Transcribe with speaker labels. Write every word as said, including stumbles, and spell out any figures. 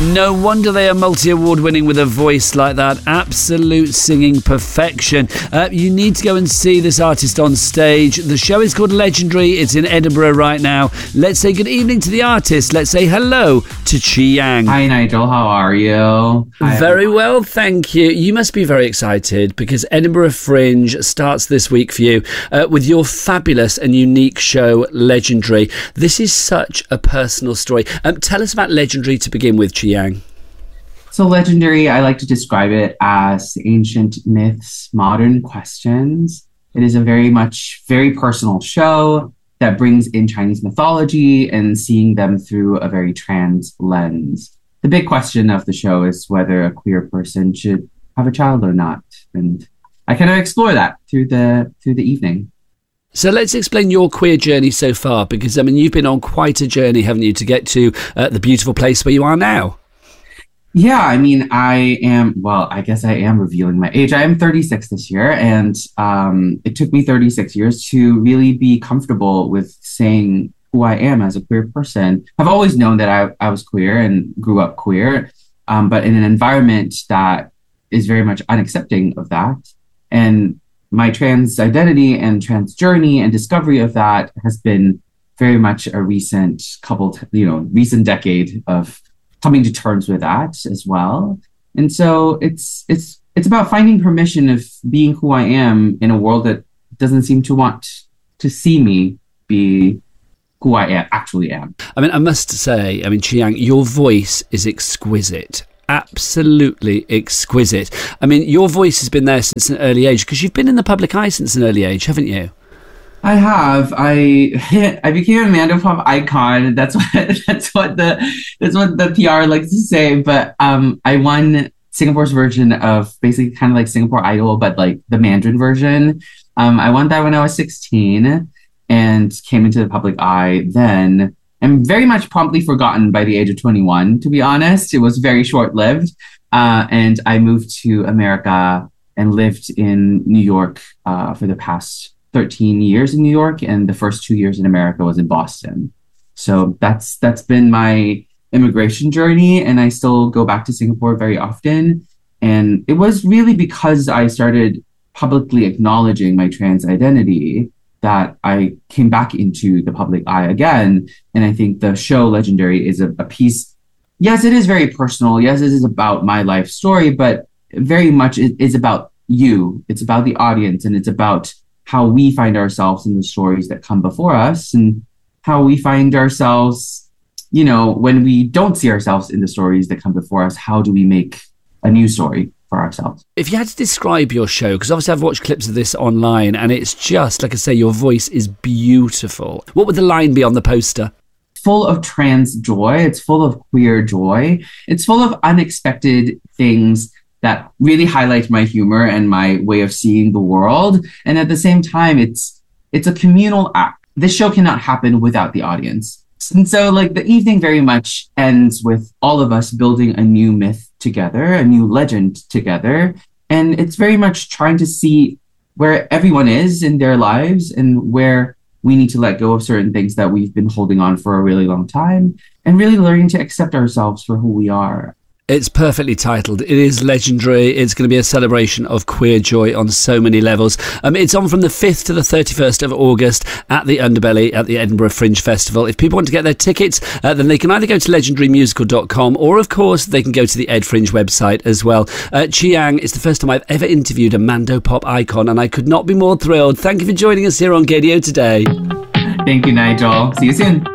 Speaker 1: No wonder they are multi-award winning with a voice like that. Absolute singing perfection. Uh, you need to go and see this artist on stage. The show is called Legendary. It's in Edinburgh right now. Let's say good evening to the artist. Let's say hello to Chi Yang.
Speaker 2: Hi, Nigel. How are you? Hi,
Speaker 1: very well, thank you. You must be very excited because Edinburgh Fringe starts this week for you uh, with your fabulous and unique show, Legendary. This is such a personal story. Um, tell us about Legendary to begin with, Chi Yang.
Speaker 2: So Legendary, I like to describe it as ancient myths, modern questions. It is a very much, very personal show that brings in Chinese mythology and seeing them through a very trans lens. The big question of the show is whether a queer person should have a child or not. And I kind of explore that through the through the evening.
Speaker 1: So let's explain your queer journey so far, because I mean, you've been on quite a journey, haven't you, to get to uh, the beautiful place where you are now?
Speaker 2: Yeah, I mean, I am, well, I guess I am revealing my age. I am thirty-six this year, and um, it took me thirty-six years to really be comfortable with saying who I am as a queer person. I've always known that I, I was queer and grew up queer, um, but in an environment that is very much unaccepting of that. And my trans identity and trans journey and discovery of that has been very much a recent couple, you know, recent decade of coming to terms with that as well. And so it's it's it's about finding permission of being who I am in a world that doesn't seem to want to see me be who I am, actually am.
Speaker 1: I mean, I must say, I mean, Chi Yang, your voice is exquisite. Absolutely exquisite. I mean, your voice has been there since an early age, because you've been in the public eye since an early age, haven't you?
Speaker 2: I have. I I became a Mandopop icon. That's what that's what the that's what the P R likes to say. But um, I won Singapore's version of basically kind of like Singapore Idol, but like the Mandarin version. Um, I won that when I was sixteen and came into the public eye then. I'm very much promptly forgotten by the age of twenty-one, to be honest. It was very short-lived. Uh, and I moved to America and lived in New York uh, for the past thirteen years in New York. And the first two years in America was in Boston. So that's that's been my immigration journey. And I still go back to Singapore very often. And it was really because I started publicly acknowledging my trans identity that I came back into the public eye again. And I think the show Legendary is a, a piece. Yes, it is very personal. Yes, it is about my life story, but very much it is about you. It's about the audience, and it's about how we find ourselves in the stories that come before us, and how we find ourselves, you know, when we don't see ourselves in the stories that come before us, how do we make a new story for ourselves?
Speaker 1: If you had to describe your show, because obviously I've watched clips of this online, and it's just, like I say, your voice is beautiful. What would the line be on the poster?
Speaker 2: Full of trans joy. It's full of queer joy. It's full of unexpected things that really highlight my humor and my way of seeing the world. And at the same time, it's it's a communal act. This show cannot happen without the audience. And so like the evening very much ends with all of us building a new myth together, a new legend together. And it's very much trying to see where everyone is in their lives and where we need to let go of certain things that we've been holding on for a really long time, and really learning to accept ourselves for who we are.
Speaker 1: It's perfectly titled. It is Legendary. It's going to be a celebration of queer joy on so many levels. Um, it's on from the fifth to the thirty-first of August at the Underbelly at the Edinburgh Fringe Festival. If people want to get their tickets, uh, then they can either go to legendary musical dot com, or, of course, they can go to the Ed Fringe website as well. Uh, Chi Yang, it's the first time I've ever interviewed a Mandopop icon, and I could not be more thrilled. Thank you for joining us here on Gaydio today.
Speaker 2: Thank you, Nigel. See you soon.